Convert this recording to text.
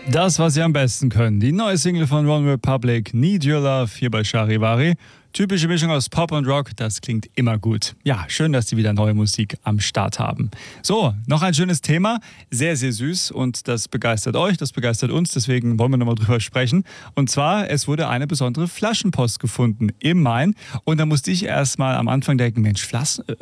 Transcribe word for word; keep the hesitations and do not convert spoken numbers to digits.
Das, was sie am besten können. Die neue Single von One Republic, Need Your Love, hier bei Charivari. Typische Mischung aus Pop und Rock, das klingt immer gut. Ja, schön, dass sie wieder neue Musik am Start haben. So, noch ein schönes Thema, sehr, sehr süß und das begeistert euch, das begeistert uns, deswegen wollen wir nochmal drüber sprechen. Und zwar, es wurde eine besondere Flaschenpost gefunden im Main und da musste ich erst mal am Anfang denken, Mensch, Flas- äh,